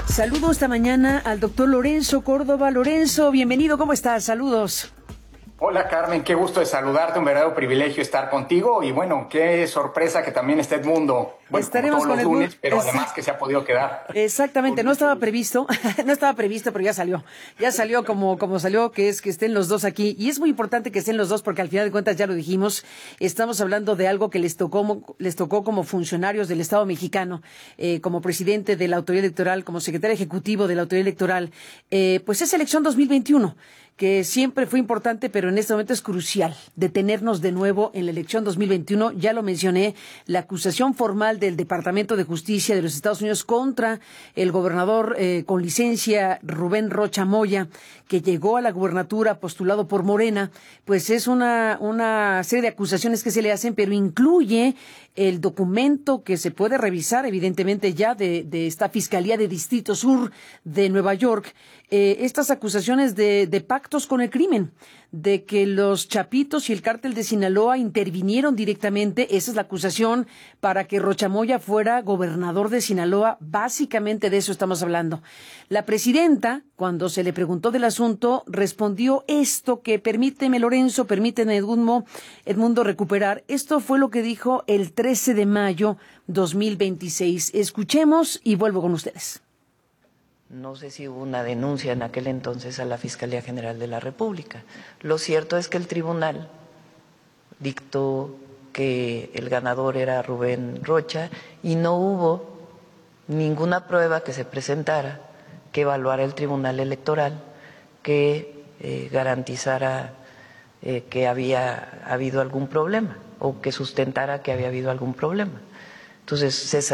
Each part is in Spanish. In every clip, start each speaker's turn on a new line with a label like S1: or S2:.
S1: Saludo esta mañana al doctor Lorenzo Córdoba. Lorenzo, bienvenido, ¿cómo estás? Saludos.
S2: Hola Carmen, qué gusto de saludarte, un verdadero privilegio estar contigo y bueno, qué sorpresa que también está Edmundo. Bueno,
S1: estaremos
S2: como todos
S1: con
S2: los lunes, pero además que se ha podido quedar.
S1: Exactamente, no estaba previsto, pero ya salió como salió, que es que estén los dos aquí, y es muy importante que estén los dos porque al final de cuentas ya lo dijimos, estamos hablando de algo que les tocó como funcionarios del Estado mexicano, como presidente de la autoridad electoral, como secretario ejecutivo de la autoridad electoral, pues es elección 2021. Que siempre fue importante, pero en este momento es crucial detenernos de nuevo en la elección 2021. Ya lo mencioné, la acusación formal del Departamento de Justicia de los Estados Unidos contra el gobernador con licencia Rubén Rocha Moya, que llegó a la gubernatura postulado por Morena, pues es una serie de acusaciones que se le hacen, pero incluye el documento que se puede revisar, evidentemente ya de esta Fiscalía de Distrito Sur de Nueva York, estas acusaciones de pactos con el crimen, de que los Chapitos y el Cártel de Sinaloa intervinieron directamente, esa es la acusación, para que Rocha Moya fuera gobernador de Sinaloa. Básicamente de eso estamos hablando. La presidenta, cuando se le preguntó del asunto, respondió esto que permíteme Edmundo recuperar. Esto fue lo que dijo el 13 de mayo 2026. Escuchemos y vuelvo con ustedes.
S3: No sé si hubo una denuncia en aquel entonces a la Fiscalía General de la República. Lo cierto es que el tribunal dictó que el ganador era Rubén Rocha y no hubo ninguna prueba que se presentara que evaluara el Tribunal Electoral que garantizara que había habido algún problema o que sustentara que había habido algún problema. Entonces,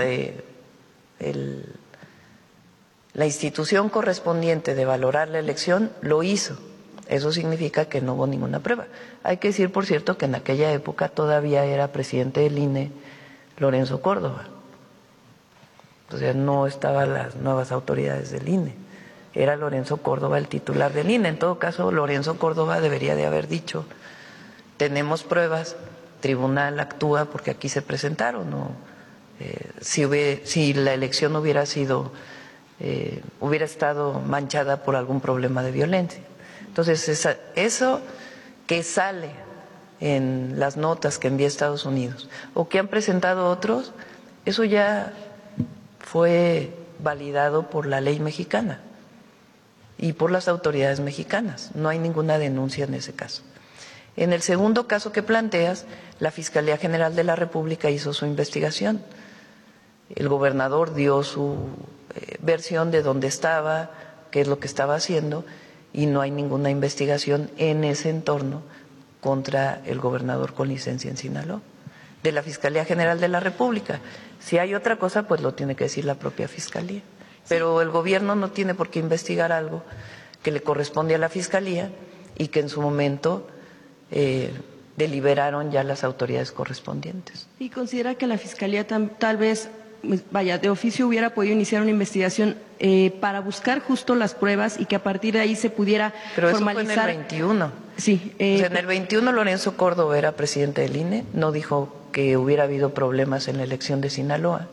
S3: la institución correspondiente de valorar la elección lo hizo. Eso significa que no hubo ninguna prueba. Hay que decir, por cierto, que en aquella época todavía era presidente del INE Lorenzo Córdoba. O sea, no estaban las nuevas autoridades del INE. Era Lorenzo Córdoba el titular del INE. En todo caso, Lorenzo Córdoba debería de haber dicho, tenemos pruebas, tribunal actúa porque aquí se presentaron. Si la elección hubiera estado manchada por algún problema de violencia. Entonces, eso que sale en las notas que envía Estados Unidos o que han presentado otros, eso ya fue validado por la ley mexicana y por las autoridades mexicanas. No hay ninguna denuncia en ese caso. En el segundo caso que planteas, la Fiscalía General de la República hizo su investigación. El gobernador dio su versión de dónde estaba, qué es lo que estaba haciendo, y no hay ninguna investigación en ese entorno contra el gobernador con licencia en Sinaloa, de la Fiscalía General de la República. Si hay otra cosa, pues lo tiene que decir la propia Fiscalía. Pero el gobierno no tiene por qué investigar algo que le corresponde a la Fiscalía y que en su momento deliberaron ya las autoridades correspondientes.
S4: ¿Y considera que la Fiscalía tal vez, de oficio hubiera podido iniciar una investigación para buscar justo las pruebas y que a partir de ahí se pudiera formalizar?
S3: Pero eso fue en el 21.
S4: Sí.
S3: En el 21 Lorenzo Córdoba era presidente del INE, no dijo que hubiera habido problemas en la elección de Sinaloa.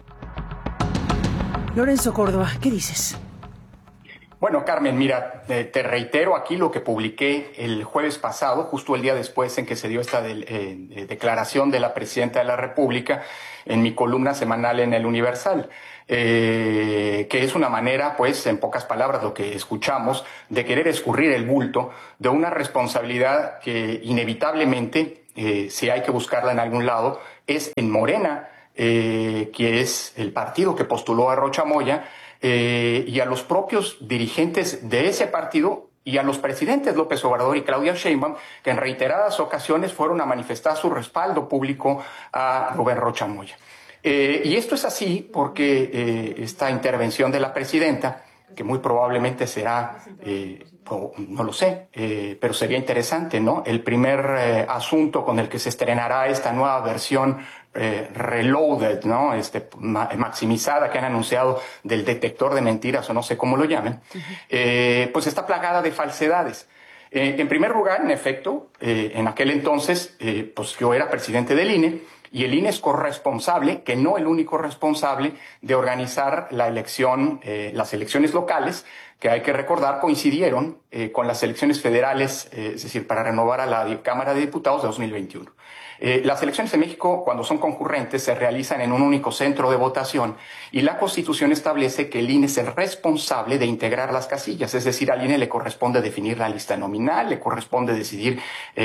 S1: Lorenzo Córdoba, ¿qué dices?
S2: Bueno, Carmen, mira, te reitero aquí lo que publiqué el jueves pasado, justo el día después en que se dio esta declaración de la Presidenta de la República en mi columna semanal en El Universal, que es una manera, pues, en pocas palabras, lo que escuchamos, de querer escurrir el bulto de una responsabilidad que inevitablemente, si hay que buscarla en algún lado, es en Morena, que es el partido que postuló a Rocha Moya, y a los propios dirigentes de ese partido y a los presidentes López Obrador y Claudia Sheinbaum, que en reiteradas ocasiones fueron a manifestar su respaldo público a Rubén Rocha Moya. Y esto es así porque esta intervención de la presidenta, que muy probablemente será, no lo sé, pero sería interesante, ¿no? El primer asunto con el que se estrenará esta nueva versión reloaded, ¿no? Maximizada que han anunciado del detector de mentiras o no sé cómo lo llamen, pues está plagada de falsedades. En primer lugar, en efecto, en aquel entonces, pues yo era presidente del INE y el INE es corresponsable, que no el único responsable, de organizar la elección, las elecciones locales, que hay que recordar coincidieron con las elecciones federales, es decir, para renovar a la Cámara de Diputados de 2021. Las elecciones en México, cuando son concurrentes, se realizan en un único centro de votación y la Constitución establece que el INE es el responsable de integrar las casillas, es decir, al INE le corresponde definir la lista nominal, le corresponde decidir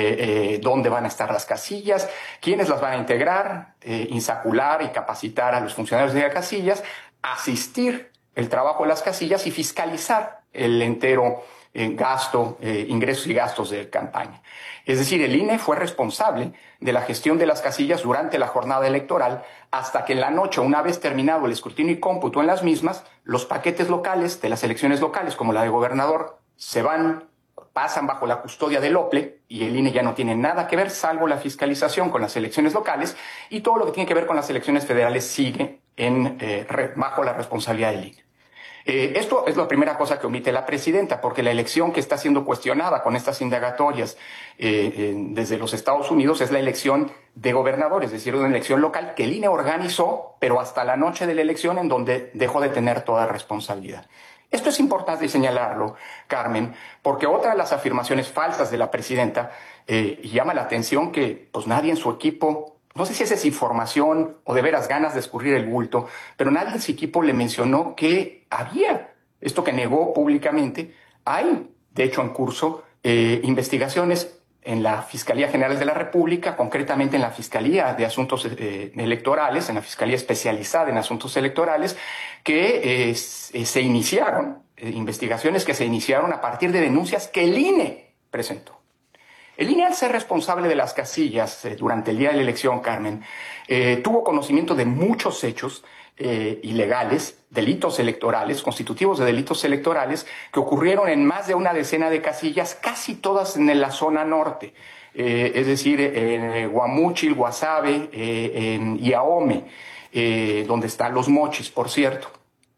S2: dónde van a estar las casillas, quiénes las van a integrar, insacular y capacitar a los funcionarios de las casillas, asistir el trabajo de las casillas y fiscalizar el entero gasto, ingresos y gastos de campaña. Es decir, el INE fue responsable de la gestión de las casillas durante la jornada electoral hasta que en la noche, una vez terminado el escrutinio y cómputo en las mismas, los paquetes locales de las elecciones locales, como la de gobernador, pasan bajo la custodia del OPLE y el INE ya no tiene nada que ver, salvo la fiscalización con las elecciones locales, y todo lo que tiene que ver con las elecciones federales sigue bajo la responsabilidad del INE. Esto es la primera cosa que omite la presidenta, porque la elección que está siendo cuestionada con estas indagatorias desde los Estados Unidos es la elección de gobernadores, es decir, una elección local que el INE organizó, pero hasta la noche de la elección, en donde dejó de tener toda responsabilidad. Esto es importante señalarlo, Carmen, porque otra de las afirmaciones falsas de la presidenta llama la atención que pues nadie en su equipo, no sé si esa es información o de veras ganas de escurrir el bulto, pero nadie en su equipo le mencionó que había esto que negó públicamente. Hay, de hecho, en curso investigaciones en la Fiscalía General de la República, concretamente en la Fiscalía de Asuntos Electorales, en la Fiscalía Especializada en Asuntos Electorales, que se iniciaron, investigaciones que se iniciaron a partir de denuncias que el INE presentó. El INE, al ser responsable de las casillas durante el día de la elección, Carmen, tuvo conocimiento de muchos hechos ilegales, delitos electorales, constitutivos de delitos electorales, que ocurrieron en más de una decena de casillas, casi todas en la zona norte, es decir, en Guamúchil, Guasave, y Ahome, donde están los Mochis, por cierto,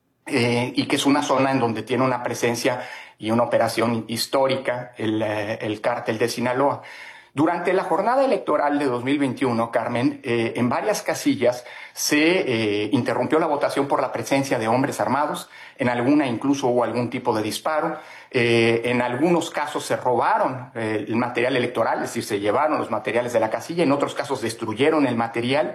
S2: y que es una zona en donde tiene una presencia y una operación histórica el cártel de Sinaloa. Durante la jornada electoral de 2021, Carmen, en varias casillas se interrumpió la votación por la presencia de hombres armados, en alguna incluso hubo algún tipo de disparo, en algunos casos se robaron el material electoral, es decir, se llevaron los materiales de la casilla, en otros casos destruyeron el material.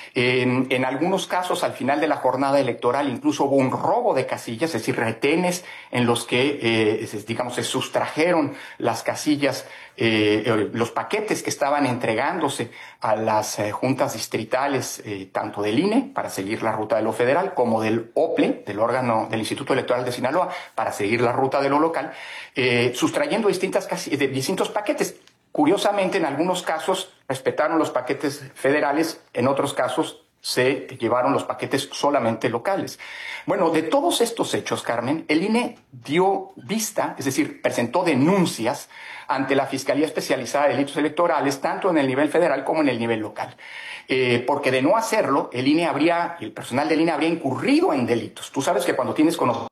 S2: En algunos casos, al final de la jornada electoral, incluso hubo un robo de casillas, es decir, retenes en los que, se sustrajeron las casillas, los paquetes que estaban entregándose a las juntas distritales, tanto del INE, para seguir la ruta de lo federal, como del OPLE, del órgano del Instituto Electoral de Sinaloa, para seguir la ruta de lo local, sustrayendo distintos paquetes. Curiosamente, en algunos casos respetaron los paquetes federales, en otros casos se llevaron los paquetes solamente locales. Bueno, de todos estos hechos, Carmen, el INE dio vista, es decir, presentó denuncias ante la Fiscalía Especializada de Delitos Electorales, tanto en el nivel federal como en el nivel local. Porque de no hacerlo, el personal del INE habría incurrido en delitos. Tú sabes que cuando tienes conocimiento,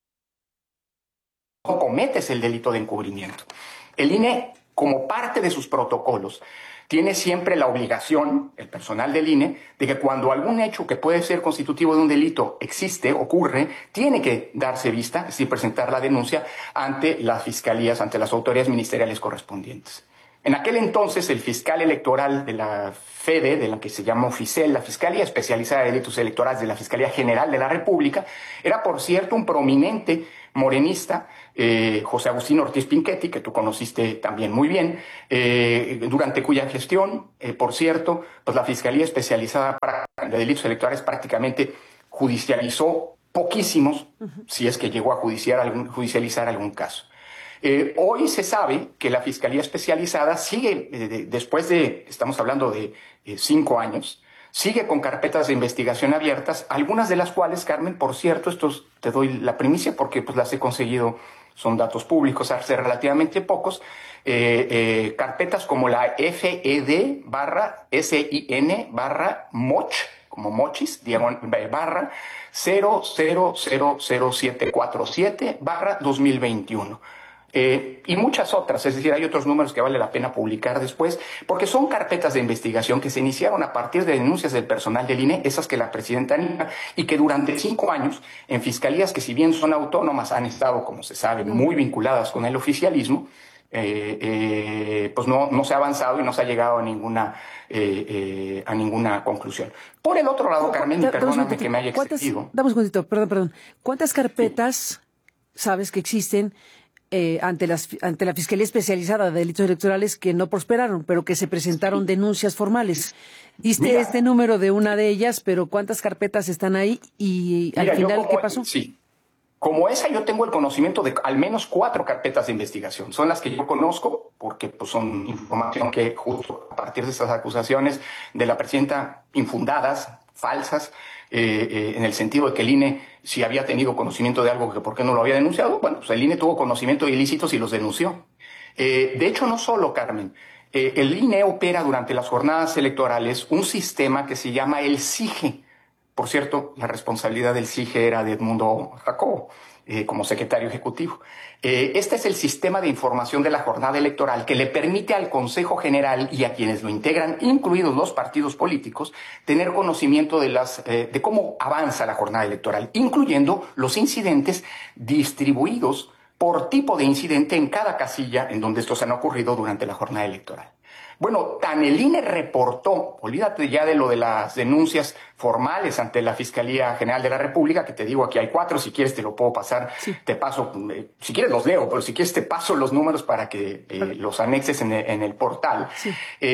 S2: cometes el delito de encubrimiento. El INE, como parte de sus protocolos, tiene siempre la obligación, el personal del INE, de que cuando algún hecho que puede ser constitutivo de un delito ocurre, tiene que darse vista, es decir, presentar la denuncia ante las fiscalías, ante las autoridades ministeriales correspondientes. En aquel entonces, el fiscal electoral de la FEDE, de la que se llama FICEL, la Fiscalía Especializada de Delitos Electorales de la Fiscalía General de la República, era, por cierto, un prominente morenista, José Agustín Ortiz Pinchetti, que tú conociste también muy bien, durante cuya gestión, por cierto, pues la Fiscalía Especializada de Delitos Electorales prácticamente judicializó poquísimos, si es que llegó a judicializar algún caso. Hoy se sabe que la Fiscalía Especializada sigue, después de, estamos hablando de 5 años, sigue con carpetas de investigación abiertas, algunas de las cuales, Carmen, por cierto, te doy la primicia porque pues las he conseguido, son datos públicos hace relativamente pocos, carpetas como la FED/SIN/Moch, como Mochis, barra 000747/2021. Y muchas otras, es decir, hay otros números que vale la pena publicar después, porque son carpetas de investigación que se iniciaron a partir de denuncias del personal del INE, esas que la presidenta niega, y que durante 5 años, en fiscalías que si bien son autónomas, han estado, como se sabe, muy vinculadas con el oficialismo, pues no se ha avanzado y no se ha llegado a ninguna conclusión. Por el otro lado, Carmen, y perdóname que me haya excedido.
S1: Dame un segundito, perdón. ¿Cuántas carpetas sabes que existen ante la Fiscalía Especializada de Delitos Electorales que no prosperaron, pero que se presentaron denuncias formales? Diste este número de una de ellas, pero ¿cuántas carpetas están ahí? Y al final, ¿qué pasó?
S2: Sí. Como esa, yo tengo el conocimiento de al menos 4 carpetas de investigación. Son las que yo conozco porque pues, son información que justo a partir de estas acusaciones de la presidenta infundadas, falsas, en el sentido de que el INE, si había tenido conocimiento de algo, que por qué no lo había denunciado, bueno, pues el INE tuvo conocimiento de ilícitos y los denunció. De hecho, no solo, Carmen, el INE opera durante las jornadas electorales un sistema que se llama el SIGE. Por cierto, la responsabilidad del SIGE era de Edmundo Jacobo, como secretario ejecutivo. Este es el sistema de información de la jornada electoral que le permite al Consejo General y a quienes lo integran, incluidos los partidos políticos, tener conocimiento de cómo avanza la jornada electoral, incluyendo los incidentes distribuidos por tipo de incidente en cada casilla en donde estos han ocurrido durante la jornada electoral. Bueno, tan el INE reportó, olvídate ya de lo de las denuncias formales ante la Fiscalía General de la República, que te digo, aquí hay 4, si quieres te lo puedo pasar, sí. Te paso, si quieres los leo, pero si quieres te paso los números para que los anexes en el portal, sí.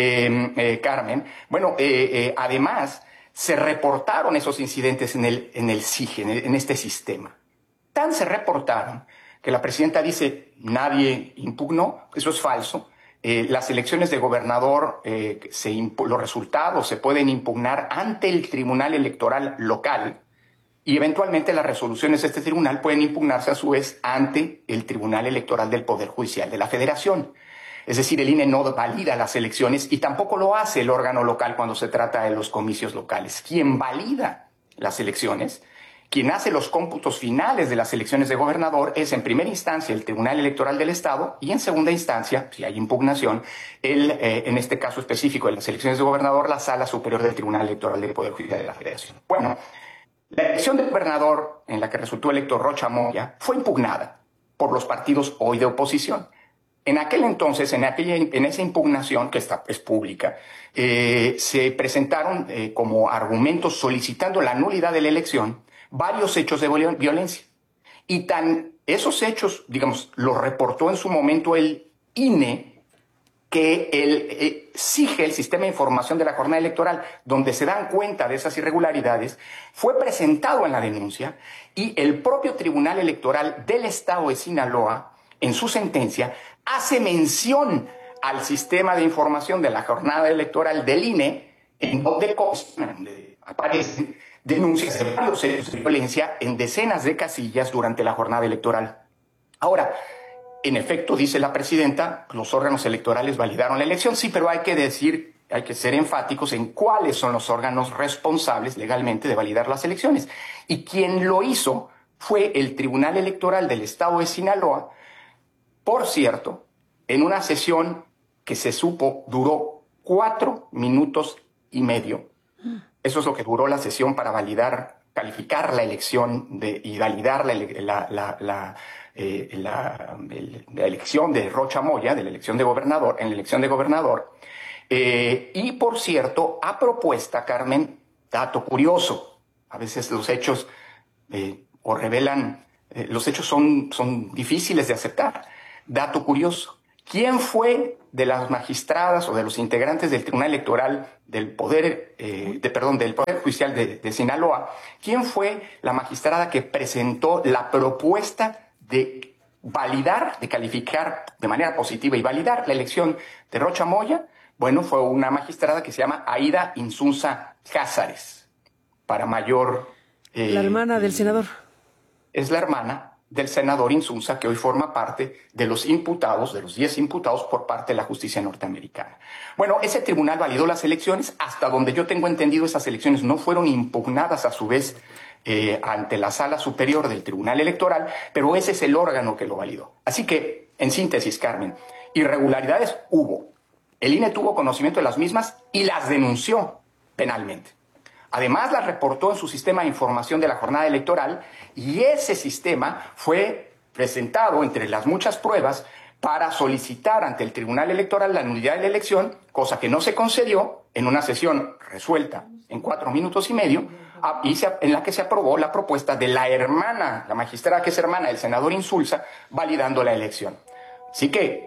S2: Carmen. Bueno, además, se reportaron esos incidentes en el SIGE, en este sistema. Tan se reportaron que la presidenta dice, nadie impugnó, eso es falso. Las elecciones de gobernador, los resultados se pueden impugnar ante el Tribunal Electoral local y eventualmente las resoluciones de este tribunal pueden impugnarse a su vez ante el Tribunal Electoral del Poder Judicial de la Federación. Es decir, el INE no valida las elecciones y tampoco lo hace el órgano local cuando se trata de los comicios locales. Quien valida las elecciones, quien hace los cómputos finales de las elecciones de gobernador es en primera instancia el Tribunal Electoral del Estado y en segunda instancia, si hay impugnación, en este caso específico de las elecciones de gobernador, la Sala Superior del Tribunal Electoral del Poder Judicial de la Federación. Bueno, la elección de gobernador en la que resultó electo Rocha Moya fue impugnada por los partidos hoy de oposición. En aquel entonces, en esa impugnación, que es pública, se presentaron como argumentos solicitando la nulidad de la elección varios hechos de violencia. Y esos hechos, digamos, los reportó en su momento el INE, que el SIGE, el Sistema de Información de la Jornada Electoral, donde se dan cuenta de esas irregularidades, fue presentado en la denuncia y el propio Tribunal Electoral del Estado de Sinaloa, en su sentencia, hace mención al Sistema de Información de la Jornada Electoral del INE, en donde aparecen denuncias de varios hechos de violencia en decenas de casillas durante la jornada electoral. Ahora, en efecto, dice la presidenta, los órganos electorales validaron la elección, sí, pero hay que ser enfáticos en cuáles son los órganos responsables legalmente de validar las elecciones. Y quien lo hizo fue el Tribunal Electoral del Estado de Sinaloa, por cierto, en una sesión que se supo duró 4 minutos y medio. Eso es lo que duró la sesión para calificar la elección y validar la elección de Rocha Moya, de la elección de gobernador, en la elección de gobernador. Y por cierto, a propuesta, Carmen, dato curioso, a veces los hechos los hechos son difíciles de aceptar. Dato curioso. ¿Quién fue de las magistradas o de los integrantes del Tribunal Electoral del Poder Judicial de Sinaloa? ¿Quién fue la magistrada que presentó la propuesta de validar, de calificar de manera positiva y validar la elección de Rocha Moya? Bueno, fue una magistrada que se llama Aida Insunza Cázares, para mayor...
S1: la hermana del senador.
S2: Es la hermana del senador Insunza, que hoy forma parte de los imputados, de los 10 imputados por parte de la justicia norteamericana. Bueno, ese tribunal validó las elecciones. Hasta donde yo tengo entendido, esas elecciones no fueron impugnadas a su vez ante la Sala Superior del Tribunal Electoral, pero ese es el órgano que lo validó. Así que En síntesis, Carmen, irregularidades hubo. El INE tuvo conocimiento de las mismas y las denunció penalmente. Además, las reportó en su sistema de información de la jornada electoral y ese sistema fue presentado entre las muchas pruebas para solicitar ante el Tribunal Electoral la nulidad de la elección, cosa que no se concedió en una sesión resuelta en 4 minutos y medio, en la que se aprobó la propuesta de la hermana, la magistrada que es hermana del senador Insulza, validando la elección. Así que,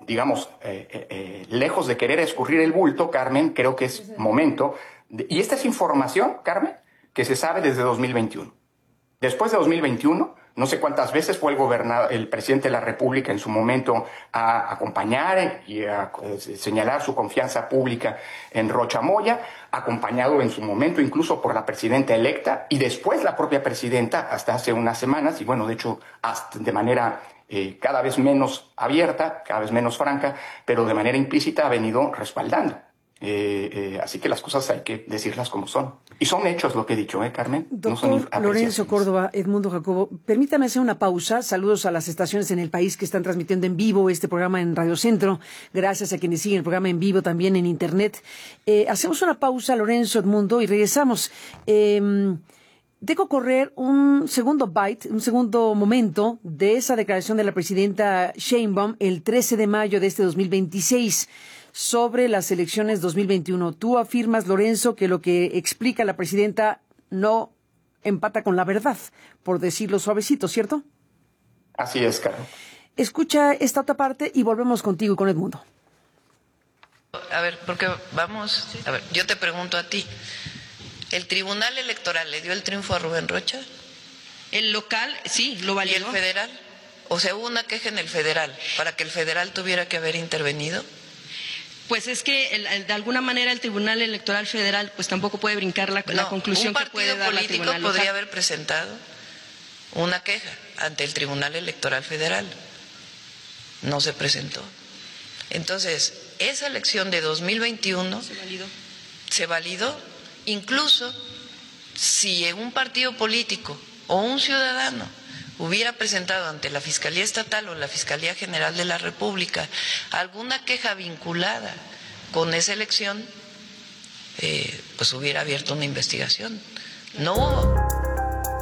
S2: lejos de querer escurrir el bulto, Carmen, creo que es momento, y esta es información, Carmen, que se sabe desde 2021. Después de 2021, no sé cuántas veces fue el presidente de la República en su momento a acompañar y a señalar su confianza pública en Rocha Moya, acompañado en su momento incluso por la presidenta electa y después la propia presidenta hasta hace unas semanas, y bueno, de hecho, hasta de manera cada vez menos abierta, cada vez menos franca, pero de manera implícita ha venido respaldando. Así que las cosas hay que decirlas como son. Y son hechos lo que he dicho, Carmen.
S1: Doctor
S2: no son
S1: Lorenzo Córdoba, Edmundo Jacobo, permítame hacer una pausa. Saludos a las estaciones en el país que están transmitiendo en vivo este programa en Radio Centro. Gracias a quienes siguen el programa en vivo también en Internet. Hacemos una pausa, Lorenzo, Edmundo, y regresamos. Dejo correr un segundo byte, un segundo momento de esa declaración de la presidenta Sheinbaum el 13 de mayo de este 2026 sobre las elecciones 2021. Tú afirmas, Lorenzo, que lo que explica la presidenta no empata con la verdad, por decirlo suavecito, ¿cierto?
S2: Así es, Carlos.
S1: Escucha esta otra parte y volvemos contigo y con Edmundo.
S3: A ver, porque vamos, a ver, yo te pregunto a ti. ¿El Tribunal Electoral le dio el triunfo a Rubén Rocha?
S4: El local, sí, lo validó.
S3: ¿Y el federal? O sea, hubo una queja en el federal para que el federal tuviera que haber intervenido.
S4: Pues es que de alguna manera el Tribunal Electoral Federal pues tampoco puede brincar la conclusión que puede dar la Tribunal
S3: Local. Un partido político podría haber presentado una queja ante el Tribunal Electoral Federal. No se presentó. Entonces, esa elección de 2021 se validó. Incluso si un partido político o un ciudadano hubiera presentado ante la Fiscalía Estatal o la Fiscalía General de la República alguna queja vinculada con esa elección, pues hubiera abierto una investigación. No hubo.